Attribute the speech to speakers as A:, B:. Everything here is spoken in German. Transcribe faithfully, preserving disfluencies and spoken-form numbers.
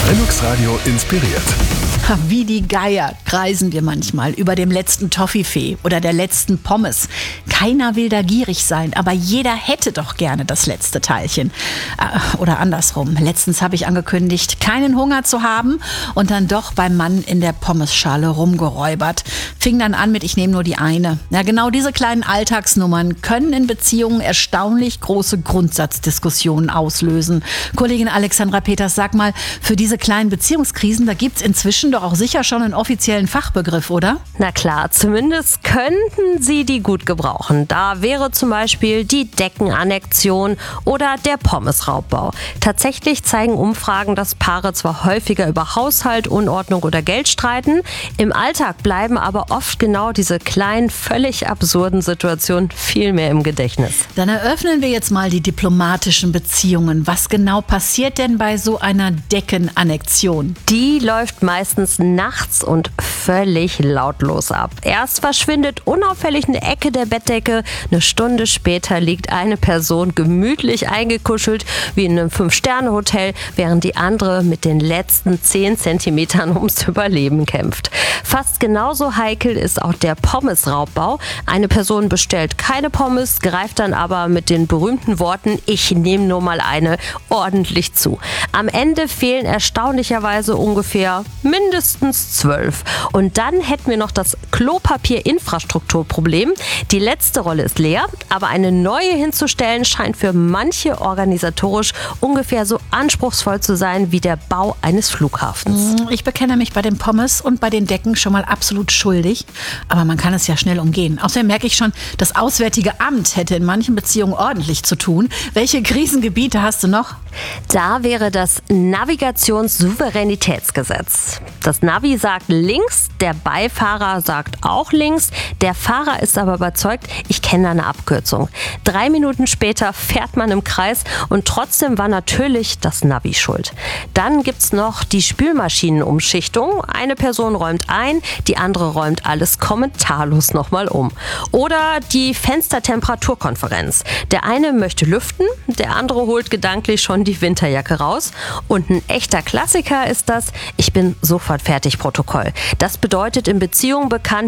A: Linux Radio inspiriert.
B: Wie die Geier kreisen wir manchmal über dem letzten Toffifee oder der letzten Pommes. Keiner will da gierig sein, aber jeder hätte doch gerne das letzte Teilchen. Äh, oder andersrum. Letztens habe ich angekündigt, keinen Hunger zu haben und dann doch beim Mann in der Pommesschale rumgeräubert. Fing dann an mit, ich nehme nur die eine. Ja, genau diese kleinen Alltagsnummern können in Beziehungen erstaunlich große Grundsatzdiskussionen auslösen. Kollegin Alexandra Peters, sag mal, für diese kleinen Beziehungskrisen, da gibt's inzwischen doch auch sicher schon einen offiziellen Fachbegriff, oder?
C: Na klar, zumindest könnten Sie die gut gebrauchen. Da wäre zum Beispiel die Deckenannexion oder der Pommesraubbau. Tatsächlich zeigen Umfragen, dass Paare zwar häufiger über Haushalt, Unordnung oder Geld streiten, im Alltag bleiben aber oft genau diese kleinen, völlig absurden Situationen viel mehr im Gedächtnis.
B: Dann eröffnen wir jetzt mal die diplomatischen Beziehungen. Was genau passiert denn bei so einer Deckenannexion?
C: Die läuft meistens nachts und völlig lautlos ab. Erst verschwindet unauffällig eine Ecke der Bettdecke, eine Stunde später liegt eine Person gemütlich eingekuschelt wie in einem Fünf-Sterne-Hotel, während die andere mit den letzten zehn Zentimetern ums Überleben kämpft. Fast genauso heikel ist auch der Pommesraubbau. Eine Person bestellt keine Pommes, greift dann aber mit den berühmten Worten „Ich nehme nur mal eine" ordentlich zu. Am Ende fehlen erstaunlicherweise ungefähr mindestens zwölf. Und dann hätten wir noch das Klopapier-Infrastrukturproblem. Die letzte Rolle ist leer, aber eine neue hinzustellen scheint für manche organisatorisch ungefähr so anspruchsvoll zu sein wie der Bau eines Flughafens.
B: Ich bekenne mich bei den Pommes und bei den Decken schon mal absolut schuldig, aber man kann es ja schnell umgehen. Außerdem merke ich schon, das Auswärtige Amt hätte in manchen Beziehungen ordentlich zu tun. Welche Krisengebiete hast du noch?
C: Da wäre das Navigationssouveränitätsgesetz. Das Navi sagt links, der Beifahrer sagt auch links. Der Fahrer ist aber überzeugt, ich kenne da eine Abkürzung. Drei Minuten später fährt man im Kreis und trotzdem war natürlich das Navi schuld. Dann gibt's noch die Spülmaschinenumschichtung. Eine Person räumt ein, die andere räumt alles kommentarlos nochmal um. Oder die Fenstertemperaturkonferenz. Der eine möchte lüften, der andere holt gedanklich schon die Winterjacke raus. Und ein echter Klassiker ist das Ich bin sofort fertig Protokoll. Das bedeutet in Beziehungen bekannt